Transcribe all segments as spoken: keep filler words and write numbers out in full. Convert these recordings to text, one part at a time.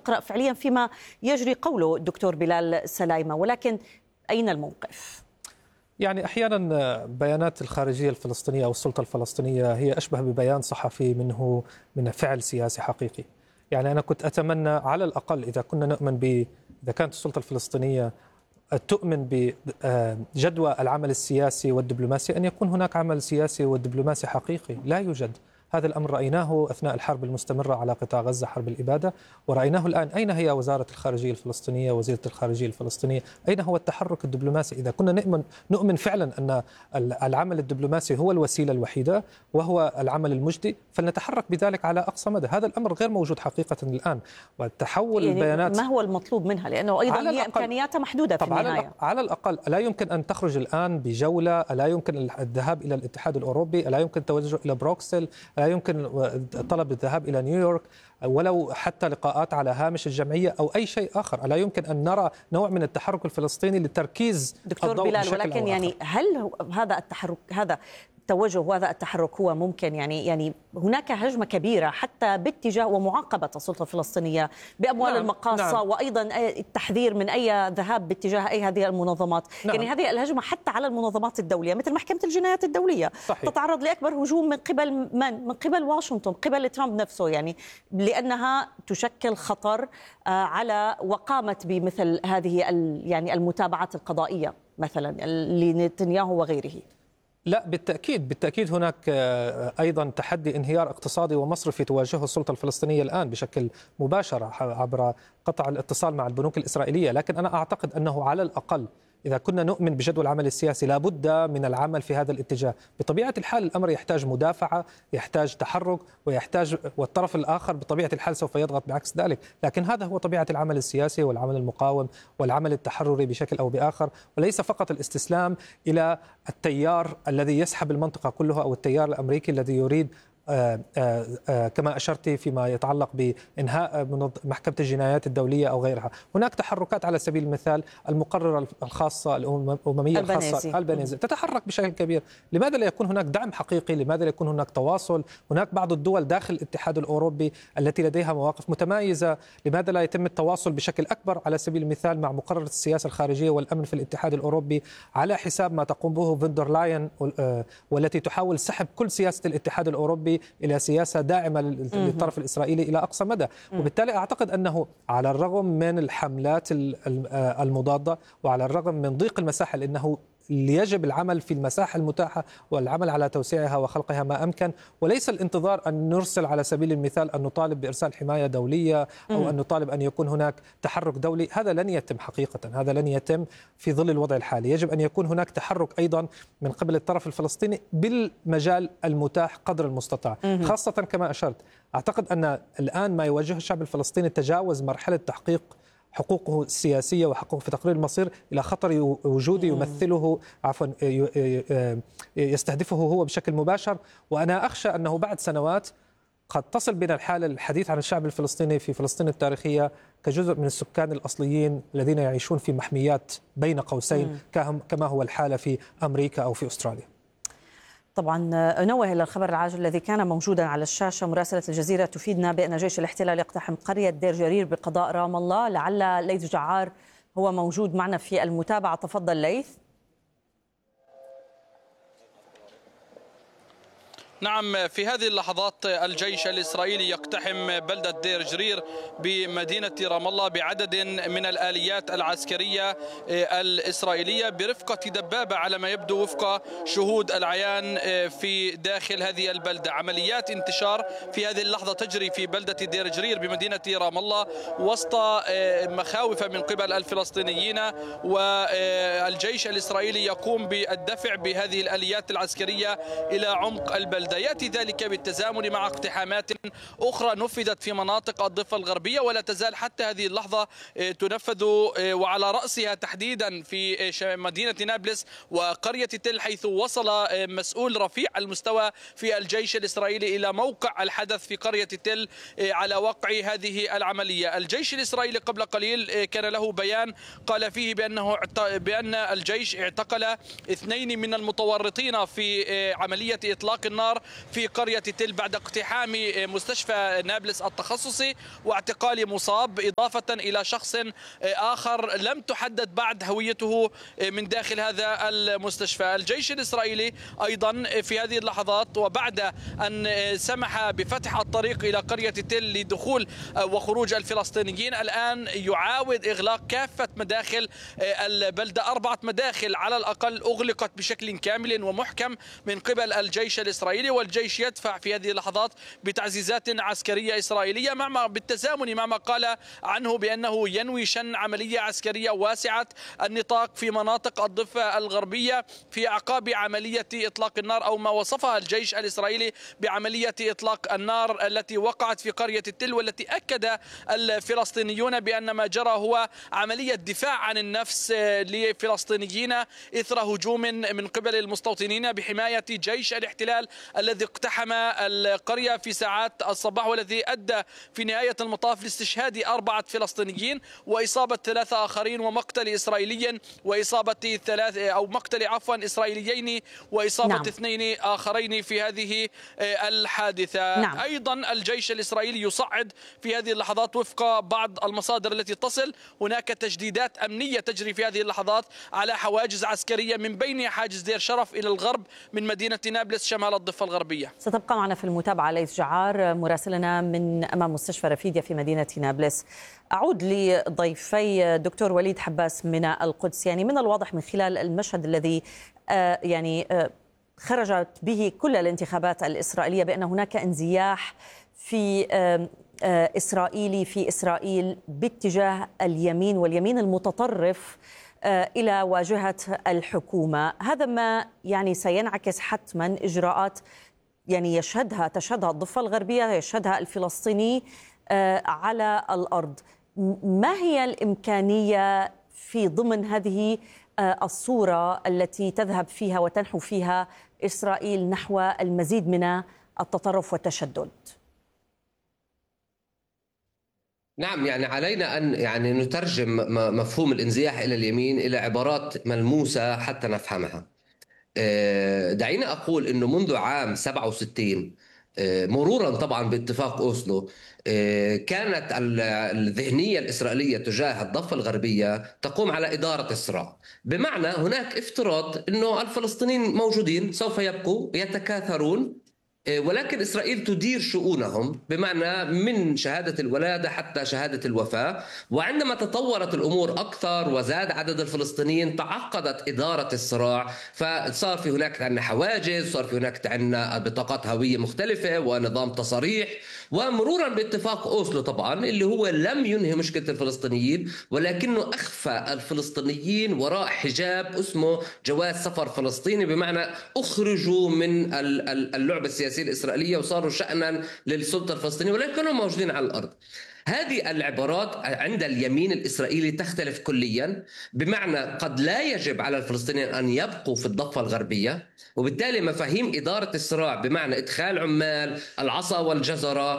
نقرأ فعليا فيما يجري قوله الدكتور بلال سلايمة، ولكن أين الموقف؟ يعني أحيانا بيانات الخارجية الفلسطينية أو السلطة الفلسطينية هي أشبه ببيان صحفي منه من فعل سياسي حقيقي. يعني أنا كنت أتمنى على الأقل إذا كنا نؤمن ب إذا كانت السلطة الفلسطينية تؤمن بجدوى العمل السياسي والدبلوماسي أن يكون هناك عمل سياسي ودبلوماسي حقيقي. لا يوجد. هذا الأمر رأيناه أثناء الحرب المستمرة على قطاع غزة، حرب الإبادة، ورأيناه الآن. أين هي وزارة الخارجية الفلسطينية، وزيرة الخارجية الفلسطينية؟ أين هو التحرك الدبلوماسي؟ إذا كنا نؤمن, نؤمن فعلا أن العمل الدبلوماسي هو الوسيلة الوحيدة وهو العمل المجدي، فلنتحرك بذلك على أقصى مدى. هذا الأمر غير موجود حقيقة الآن. والتحول يعني البيانات ما هو المطلوب منها؟ لأنه أيضا هي إمكانياتها محدودة في النهاية. على الأقل لا يمكن أن تخرج الآن بجولة، لا يمكن الذهاب إلى الاتحاد الأوروبي، لا يمكن التوجه إلى بروكسل، لا يمكن طلب الذهاب إلى نيويورك، ولو حتى لقاءات على هامش الجمعية أو أي شيء آخر. لا يمكن أن نرى نوع من التحرك الفلسطيني للتركيز دكتور الضوء بلال، بشكل ولكن أو يعني هل هذا التحرك هذا التوجه وهذا التحرك هو ممكن يعني يعني هناك هجمة كبيرة حتى باتجاه ومعاقبة السلطة الفلسطينية بأموال نعم المقاصة، نعم وأيضا التحذير من أي ذهاب باتجاه أي هذه المنظمات. نعم يعني هذه الهجمة حتى على المنظمات الدولية مثل محكمة الجنايات الدولية صحيح. تتعرض لأكبر هجوم من قبل من؟ من قبل واشنطن، قبل ترامب نفسه، يعني لأنها تشكل خطر على وقامة بمثل هذه يعني المتابعات القضائية مثلا لنتنياهو وغيره. لا بالتأكيد بالتأكيد هناك أيضا تحدي انهيار اقتصادي ومصرفي تواجهه السلطة الفلسطينية الآن بشكل مباشر عبر قطع الاتصال مع البنوك الإسرائيلية. لكن أنا أعتقد أنه على الأقل إذا كنا نؤمن بجدوى العمل السياسي لابد من العمل في هذا الاتجاه. بطبيعة الحال الأمر يحتاج مدافعة، يحتاج تحرك، ويحتاج والطرف الآخر بطبيعة الحال سوف يضغط بعكس ذلك. لكن هذا هو طبيعة العمل السياسي والعمل المقاوم والعمل التحرري بشكل أو بآخر، وليس فقط الاستسلام إلى التيار الذي يسحب المنطقة كلها أو التيار الأمريكي الذي يريد آآ آآ كما أشرت فيما يتعلق بإنهاء محكمة الجنايات الدولية أو غيرها. هناك تحركات على سبيل المثال المقررة الخاصة الأممية الخاصة البنيزي تتحرك بشكل كبير. لماذا لا يكون هناك دعم حقيقي؟ لماذا لا يكون هناك تواصل؟ هناك بعض الدول داخل الاتحاد الأوروبي التي لديها مواقف متمايزة، لماذا لا يتم التواصل بشكل أكبر على سبيل المثال مع مقررة السياسة الخارجية والأمن في الاتحاد الأوروبي على حساب ما تقوم به فندر لاين والتي تحاول سحب كل سياسة الاتحاد الأوروبي إلى سياسة داعمة للطرف الإسرائيلي إلى أقصى مدى. وبالتالي أعتقد أنه على الرغم من الحملات المضادة وعلى الرغم من ضيق المساحة، لأنه يجب العمل في المساحة المتاحة والعمل على توسيعها وخلقها ما أمكن، وليس الانتظار أن نرسل على سبيل المثال أن نطالب بإرسال حماية دولية أو أن نطالب أن يكون هناك تحرك دولي. هذا لن يتم حقيقة، هذا لن يتم في ظل الوضع الحالي. يجب أن يكون هناك تحرك أيضا من قبل الطرف الفلسطيني بالمجال المتاح قدر المستطاع، خاصة كما أشرت. أعتقد أن الآن ما يواجهه الشعب الفلسطيني تجاوز مرحلة تحقيق حقوقه السياسية وحقوقه في تقرير المصير إلى خطر وجودي يمثله عفوا يستهدفه هو بشكل مباشر. وأنا أخشى أنه بعد سنوات قد تصل بنا الحالة الحديث عن الشعب الفلسطيني في فلسطين التاريخية كجزء من السكان الأصليين الذين يعيشون في محميات بين قوسين كما هو الحالة في أمريكا أو في أستراليا. طبعا أنوه إلى الخبر العاجل الذي كان موجودا على الشاشة. مراسلة الجزيرة تفيدنا بأن جيش الاحتلال يقتحم قرية دير جرير بقضاء رام الله. لعل ليث جعار هو موجود معنا في المتابعة. تفضل ليث. نعم، في هذه اللحظات الجيش الإسرائيلي يقتحم بلدة دير جرير بمدينة رام الله بعدد من الآليات العسكرية الإسرائيلية برفقة دبابة على ما يبدو وفق شهود العيان في داخل هذه البلدة. عمليات انتشار في هذه اللحظة تجري في بلدة دير جرير بمدينة رام الله وسط مخاوف من قبل الفلسطينيين، والجيش الإسرائيلي يقوم بالدفع بهذه الآليات العسكرية إلى عمق البلدة. يأتي ذلك بالتزامن مع اقتحامات أخرى نفذت في مناطق الضفة الغربية ولا تزال حتى هذه اللحظة تنفذ، وعلى رأسها تحديدا في مدينة نابلس وقرية تل، حيث وصل مسؤول رفيع المستوى في الجيش الإسرائيلي إلى موقع الحدث في قرية تل على وقع هذه العملية. الجيش الإسرائيلي قبل قليل كان له بيان قال فيه بأنه بأن الجيش اعتقل اثنين من المتورطين في عملية إطلاق النار النار في قرية تل بعد اقتحام مستشفى نابلس التخصصي واعتقال مصاب، إضافة إلى شخص آخر لم تحدد بعد هويته من داخل هذا المستشفى. الجيش الإسرائيلي أيضا في هذه اللحظات وبعد أن سمح بفتح الطريق إلى قرية تل لدخول وخروج الفلسطينيين، الآن يعاود إغلاق كافة مداخل البلدة. أربعة مداخل على الأقل أغلقت بشكل كامل ومحكم من قبل الجيش الإسرائيلي، والجيش يدفع في هذه اللحظات بتعزيزات عسكرية إسرائيلية مع بالتزامن مع ما قال عنه بأنه ينوي شن عملية عسكرية واسعة النطاق في مناطق الضفة الغربية في أعقاب عملية إطلاق النار أو ما وصفها الجيش الإسرائيلي بعملية إطلاق النار التي وقعت في قرية التل، والتي أكد الفلسطينيون بأن ما جرى هو عملية دفاع عن النفس لفلسطينيين إثر هجوم من قبل المستوطنين بحماية جيش الاحتلال الذي اقتحم القرية في ساعات الصباح، والذي أدى في نهاية المطاف لاستشهاد أربعة فلسطينيين وإصابة ثلاثة آخرين ومقتل إسرائيلي وإصابة ثلاث أو مقتل عفوا إسرائيليين وإصابة نعم. اثنين آخرين في هذه الحادثة. نعم. أيضا الجيش الإسرائيلي يصعد في هذه اللحظات وفق بعض المصادر التي تصل، هناك تجديدات أمنية تجري في هذه اللحظات على حواجز عسكرية من بين حاجز دير شرف إلى الغرب من مدينة نابلس شمال الضفة الغربية. ستبقى معنا في المتابعة ليث جعار مراسلنا من أمام مستشفى رفيديا في مدينة نابلس. أعود لضيفي دكتور وليد حباس من القدس. يعني من الواضح من خلال المشهد الذي آه يعني آه خرجت به كل الانتخابات الإسرائيلية بأن هناك انزياح في آه آه إسرائيلي في إسرائيل باتجاه اليمين واليمين المتطرف آه إلى واجهة الحكومة. هذا ما يعني سينعكس حتما إجراءات يعني يشهدها تشهدها الضفة الغربية، يشهدها الفلسطيني آه على الأرض. ما هي الإمكانية في ضمن هذه الصورة التي تذهب فيها وتنحو فيها إسرائيل نحو المزيد من التطرف والتشدد؟ نعم، يعني علينا أن يعني نترجم مفهوم الانزياح إلى اليمين إلى عبارات ملموسة حتى نفهمها. دعينا أقول أنه منذ عام سبعة وستين مرورا طبعا باتفاق أوسلو كانت الذهنية الإسرائيلية تجاه الضفة الغربية تقوم على إدارة الصراع، بمعنى هناك افتراض أنه الفلسطينيين موجودين سوف يبقوا يتكاثرون، ولكن إسرائيل تدير شؤونهم، بمعنى من شهادة الولادة حتى شهادة الوفاة. وعندما تطورت الأمور أكثر وزاد عدد الفلسطينيين تعقدت إدارة الصراع، فصار في هناك عندنا حواجز، صار في هناك عندنا بطاقات هوية مختلفة ونظام تصاريح، ومرورا باتفاق أوسلو طبعا اللي هو لم ينهي مشكلة الفلسطينيين، ولكنه أخفى الفلسطينيين وراء حجاب اسمه جواز سفر فلسطيني، بمعنى أخرجوا من اللعبة السياسية الإسرائيلية وصاروا شأنا للسلطة الفلسطينية، ولكن كانوا موجودين على الأرض. هذه العبارات عند اليمين الإسرائيلي تختلف كليا، بمعنى قد لا يجب على الفلسطينيين أن يبقوا في الضفة الغربية، وبالتالي مفاهيم إدارة الصراع بمعنى إدخال عمال، العصا والجزرة،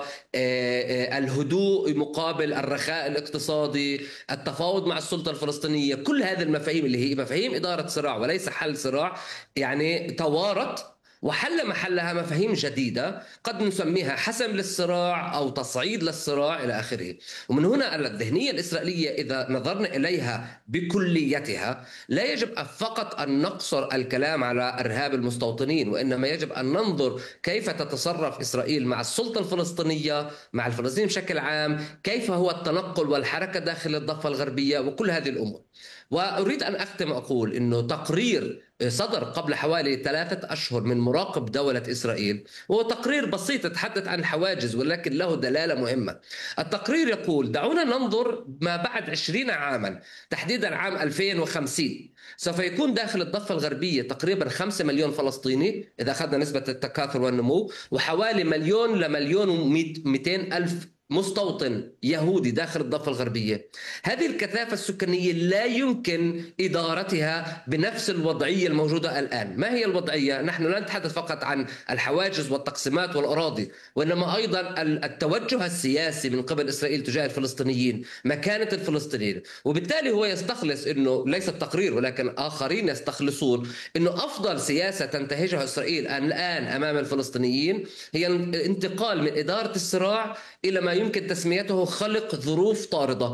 الهدوء مقابل الرخاء الاقتصادي، التفاوض مع السلطة الفلسطينية، كل هذه المفاهيم اللي هي مفاهيم إدارة صراع وليس حل صراع يعني توارت، وحل محلها مفاهيم جديدة قد نسميها حسم للصراع أو تصعيد للصراع إلى آخره. ومن هنا الذهنية الإسرائيلية إذا نظرنا إليها بكليتها لا يجب فقط أن نقصر الكلام على إرهاب المستوطنين، وإنما يجب أن ننظر كيف تتصرف إسرائيل مع السلطة الفلسطينية، مع الفلسطينيين بشكل عام، كيف هو التنقل والحركة داخل الضفة الغربية وكل هذه الأمور. وأريد أن أختم أقول أنه تقرير صدر قبل حوالي ثلاثة أشهر من مراقب دولة إسرائيل، وهو تقرير بسيط يتحدث عن حواجز ولكن له دلالة مهمة. التقرير يقول دعونا ننظر ما بعد عشرين عاما، تحديدا عام ألفين وخمسين سوف يكون داخل الضفة الغربية تقريبا خمسة مليون فلسطيني إذا أخذنا نسبة التكاثر والنمو، وحوالي مليون لمليون ومئتين ألف مستوطن يهودي داخل الضفة الغربية. هذه الكثافة السكانية لا يمكن إدارتها بنفس الوضعية الموجودة الآن. ما هي الوضعية؟ نحن لا نتحدث فقط عن الحواجز والتقسيمات والأراضي، وإنما أيضا التوجه السياسي من قبل إسرائيل تجاه الفلسطينيين، مكانة الفلسطينيين. وبالتالي هو يستخلص أنه ليس التقرير ولكن آخرين يستخلصون أنه أفضل سياسة تنتهجها إسرائيل الآن أمام الفلسطينيين هي الانتقال من إدارة الصراع إلى ما يمكن تسميته خلق ظروف طاردة.